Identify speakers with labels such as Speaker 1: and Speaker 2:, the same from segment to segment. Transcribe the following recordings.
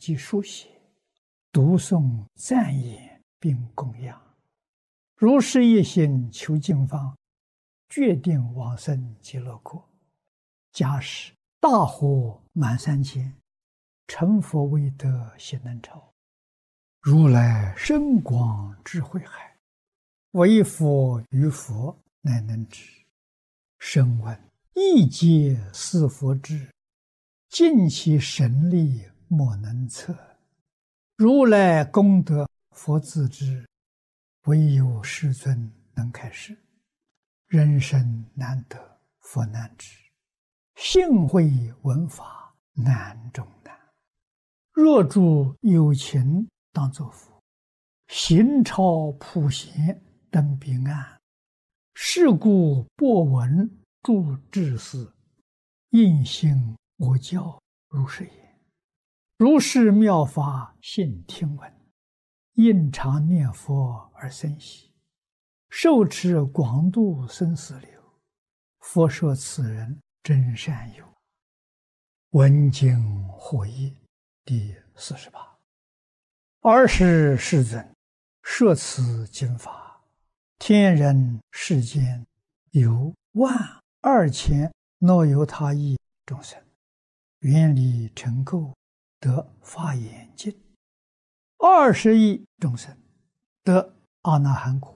Speaker 1: 及书写，读诵赞言并供养。如是一心求经方，决定往生极乐国。假使大火满三千，成佛未得悉能超。如来深广智慧海，唯佛于佛乃能知。声闻一皆是佛智，尽其神力莫能测。如来功德佛自知，唯有世尊能开示。人生难得佛难知，幸会闻法难中难。若诸有情当作佛，行超普贤登彼岸。是故播闻诸智士，应信我教如是言。如是妙法信听闻，应常念佛而生喜。受持广度生死流，佛说此人真善友。闻经获益第48。尔时世尊摄此经法，天人世间有12000耨由他亿众生，愿力成垢，得法眼净；20亿众生得阿那含果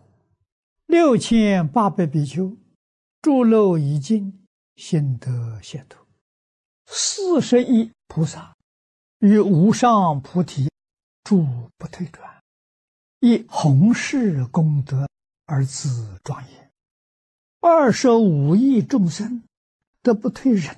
Speaker 1: ；6800比丘诸漏已尽，心得解脱；40亿菩萨于无上菩提诸不退转，以弘誓功德而自庄严；25亿众生得不退忍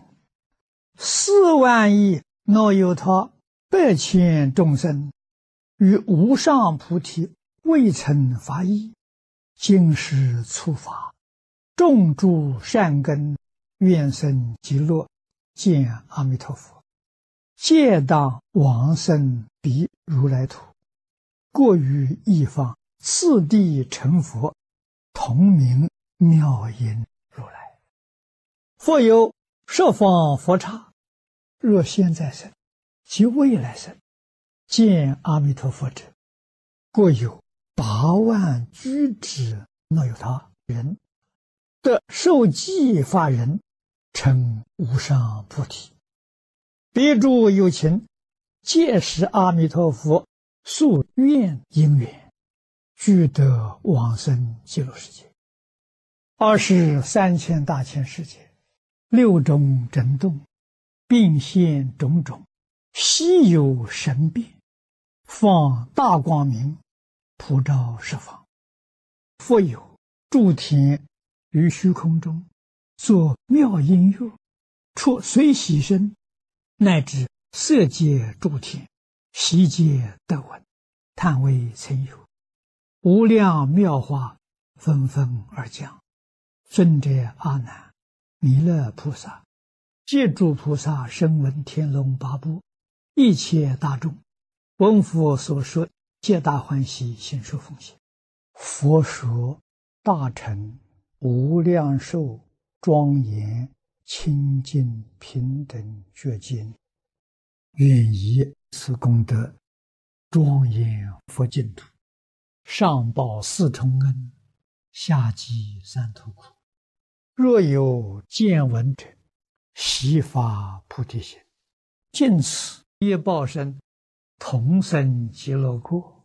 Speaker 1: ；4万亿耨由他100千众生于无上菩提未曾发意，今世触法，种诸善根，愿生极乐，见阿弥陀佛，皆当往生彼如来土，过于一方，次第成佛，同名妙音如来。复有十方佛刹，若现在生及未来生，见阿弥陀佛者，过有8万居之耨由他人，得受记法人，成无上菩提。彼诸有情，皆是阿弥陀佛宿愿因缘，俱得往生极乐世界。23千大千世界，6种震动，并现种种稀有神变，放大光明，普照十方。复有诸天于虚空中作妙音乐，出随喜声，乃至色界诸天，悉皆得闻，叹为曾有。无量妙法纷纷而降。尊者阿难、弥勒菩萨、皆诸菩萨声闻天龙八部，一切大众，闻佛所说，皆大欢喜，心受奉献。佛说大乘无量寿庄严清净平等觉经，愿以此功德庄严佛净土，上报4重恩，下济3途苦。若有见闻者，悉发菩提心，尽此业报身，同生极乐国。